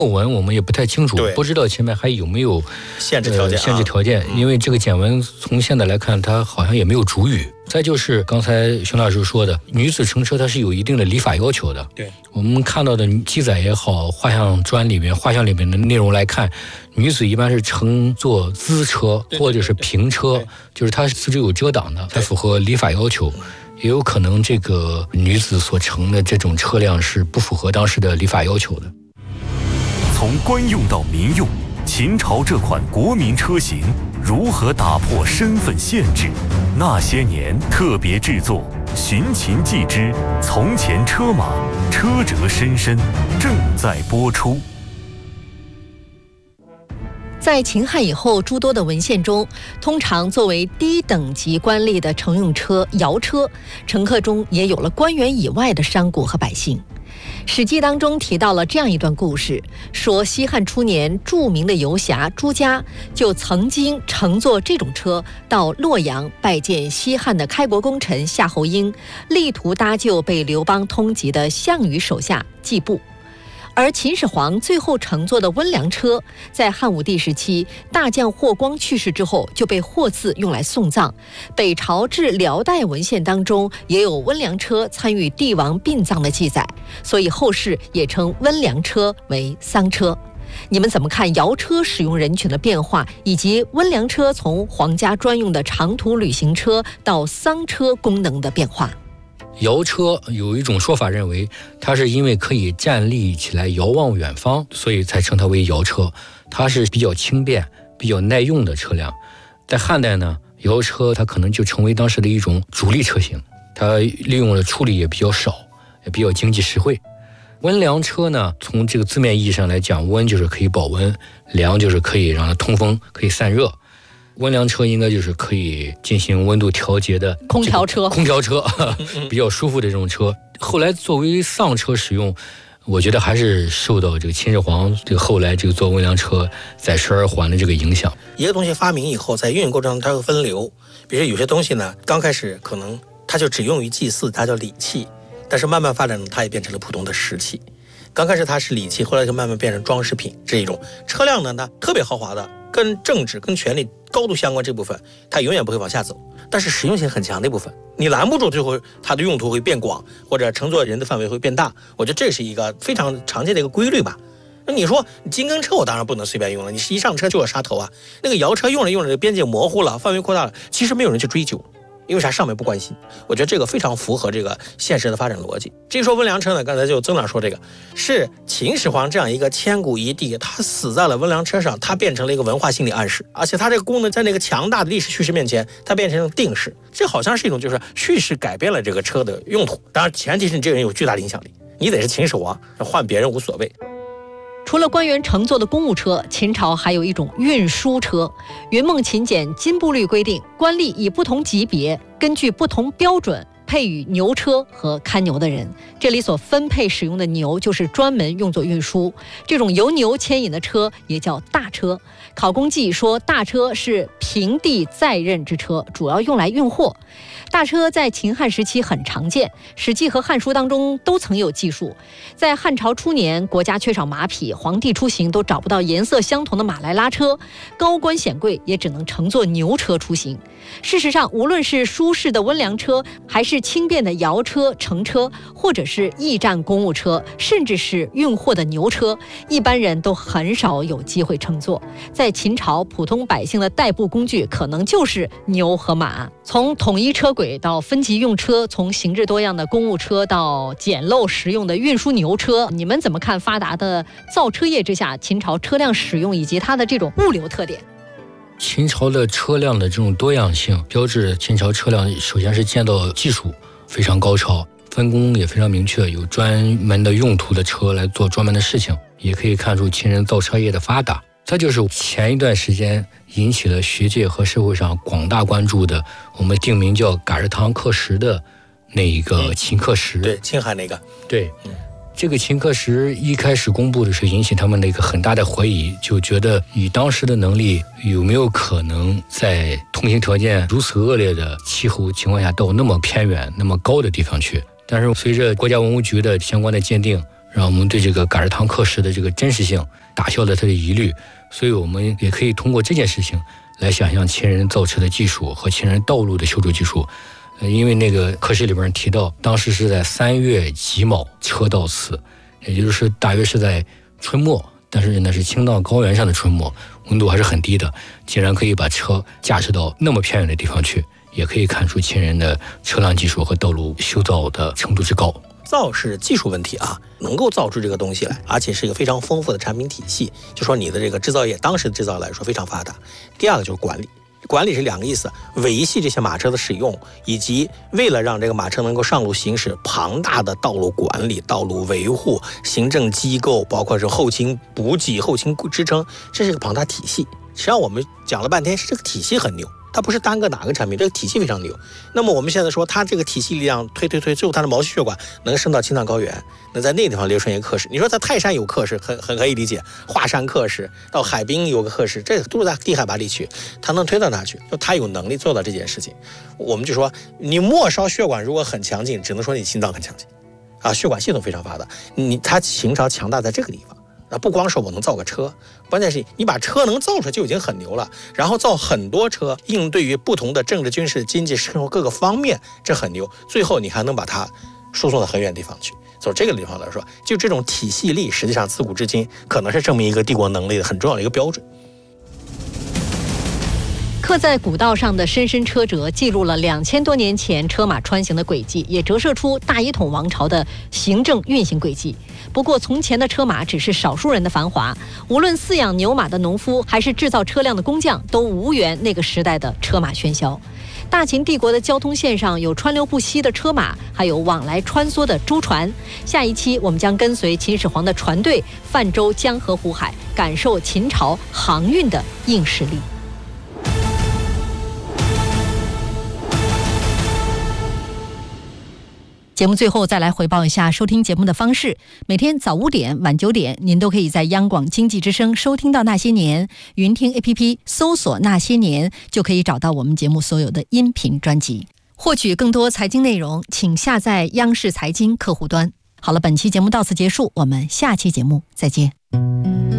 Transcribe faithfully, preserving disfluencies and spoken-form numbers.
文我们也不太清楚，不知道前面还有没有限制条件、呃、 限制条件、嗯、因为这个简文从现在来看它好像也没有主语。再就是刚才熊老师说的，女子乘车它是有一定的礼法要求的。 对， 我们看到的记载也好，画像砖里面画像里面的内容来看，女子一般是乘坐资车或者是平车，就是它四肢有遮挡的，才符合礼法要求。也有可能这个女子所乘的这种车辆是不符合当时的礼法要求的。 从官用到民用，秦朝这款国民车型如何打破身份限制？那些年特别制作《寻秦记之从前车马，车辙深深》正在播出。 在秦汉以后，诸多的文献中，通常作为低等级官吏的乘用车摇车，乘客中也有了官员以外的商贾和百姓。《史记》当中提到了这样一段故事，说西汉初年，著名的游侠朱家就曾经乘坐这种车到洛阳拜见西汉的开国功臣夏侯婴，力图搭救被刘邦通缉的项羽手下季布。而秦始皇最后乘坐的温良车，在汉武帝时期，大将霍光去世之后，就被霍字用来送葬。北朝至辽代文献当中，也有温良车参与帝王殡葬的记载，所以后世也称温良车为丧车。你们怎么看摇车使用人群的变化，以及温良车从皇家专用的长途旅行车到丧车功能的变化？ 摇车有一种说法认为，它是因为可以站立起来遥望远方，所以才称它为摇车。它是比较轻便、比较耐用的车辆。在汉代呢，摇车它可能就成为当时的一种主力车型，它利用的处理也比较少，也比较经济实惠。温良车呢，从这个字面意义上来讲，温就是可以保温，良就是可以让它通风，可以散热。温良车应该就是可以进行温度调节的空调车， 空调车比较舒服的这种车。后来作为丧车使用，我觉得还是受到这个秦始皇这个后来这个做温良车载食而还的这个影响。 一个东西发明以后，在运用过程中它会分流，比如有些东西呢，刚开始可能它就只用于祭祀，它叫礼器，但是慢慢发展呢，它也变成了普通的食器。刚开始它是礼器，后来就慢慢变成装饰品，这一种车辆呢，它特别豪华的，跟政治跟权力高度相关这部分，它永远不会往下走。但是实用性很强的部分，你拦不住，最后它的用途会变广，或者乘坐人的范围会变大。我觉得这是一个非常常见的一个规律吧。那你说金刚车，我当然不能随便用了，你一上车就要杀头啊。那个摇车用着用着，边界模糊了，范围扩大了，其实没有人去追究。因为啥？上面不关心。我觉得这个非常符合这个现实的发展逻辑。至于说温良车呢，刚才就曾长说这个是秦始皇这样一个千古一帝，他死在了温良车上，他变成了一个文化心理暗示，而且他这个功能在那个强大的历史叙事面前，它变成了定式。这好像是一种就是叙事改变了这个车的用途，当然前提是你这个人有巨大的影响力，你得是秦始皇，换别人无所谓。 除了官员乘坐的公务车，秦朝还有一种运输车。《云梦秦简·金部律》规定，官吏以不同级别，根据不同标准配与牛车和看牛的人。这里所分配使用的牛，就是专门用作运输。这种由牛牵引的车也叫大车。考工记说，大车是平地载任之车，主要用来运货。大车在秦汉时期很常见，《史记》和《汉书》当中都曾有记述。在汉朝初年，国家缺少马匹，皇帝出行都找不到颜色相同的马来拉车，高官显贵也只能乘坐牛车出行。事实上，无论是舒适的温良车，还是轻便的摇车、乘车，或者是驿站公务车，甚至是运货的牛车，一般人都很少有机会乘坐。在秦朝，普通百姓的代步工具可能就是牛和马。从统一车轨到分级用车，从形制多样的公务车到简陋实用的运输牛车，你们怎么看发达的造车业之下秦朝车辆使用以及它的这种物流特点？ 秦朝的车辆的这种多样性，标志秦朝车辆首先是建造技术非常高超，分工也非常明确，有专门的用途的车来做专门的事情，也可以看出秦人造车业的发达。这就是前一段时间引起了学界和社会上广大关注的，我们定名叫嘎日堂刻石的那一个秦刻石。 对，青海那个。 对，嗯，这个秦刻石一开始公布的时候，引起他们的一个很大的怀疑，就觉得以当时的能力，有没有可能在通行条件如此恶劣的气候情况下，到那么偏远、那么高的地方去？但是随着国家文物局的相关的鉴定， 让我们对这个嘎日汤刻石的这个真实性打消了它的疑虑。所以我们也可以通过这件事情来想象秦人造车的技术和秦人道路的修筑技术。呃，因为那个刻石里边提到，当时是在三月己卯车到此，也就是大约是在春末，但是那是青藏高原上的春末，温度还是很低的，竟然可以把车驾驶到那么偏远的地方去，也可以看出秦人的车辆技术和道路修造的程度之高。 造是技术问题啊，能够造出这个东西来，而且是一个非常丰富的产品体系，就说你的这个制造业当时的制造来说非常发达。第二个就是管理，管理是两个意思，维系这些马车的使用，以及为了让这个马车能够上路行驶，庞大的道路管理、道路维护、行政机构，包括是后勤补给、后勤支撑，这是个庞大体系。实际上我们讲了半天，是这个体系很牛，它不是单个哪个产品，这个体系非常牛。那么我们现在说，它这个体系力量推推推，最后它的毛细血管能升到青藏高原，能在那个地方留成一个刻石。你说在泰山有刻石，很很可以理解；华山刻石，到海滨有个刻石，这都是在低海拔地区，它能推到哪去？就它有能力做到这件事情。我们就说，你末梢血管如果很强劲，只能说你心脏很强劲，啊，血管系统非常发达。你它秦朝强大在这个地方。那不光是我能造个车，关键是你把车能造出来就已经很牛了，然后造很多车，应对于不同的政治、军事、经济、生活各个方面，这很牛。最后你还能把它输送到很远地方去。从这个地方来说，就这种体系力，实际上自古至今可能是证明一个帝国能力的很重要的一个标准。 刻在古道上的深深车辙，记录了两千多年前车马穿行的轨迹，也折射出大一统王朝的行政运行轨迹。不过，从前的车马只是少数人的繁华，无论饲养牛马的农夫，还是制造车辆的工匠，都无缘那个时代的车马喧嚣。大秦帝国的交通线上有川流不息的车马，还有往来穿梭的舟船。下一期我们将跟随秦始皇的船队泛舟江河湖海，感受秦朝航运的硬实力。节目最后再来回报一下收听节目的方式。每天早五点、晚九点，您都可以在央广经济之声收听到《那些年》，云听 A P P 搜索《那些年》就可以找到我们节目所有的音频专辑。获取更多财经内容，请下载央视财经客户端。好了，本期节目到此结束，我们下期节目再见。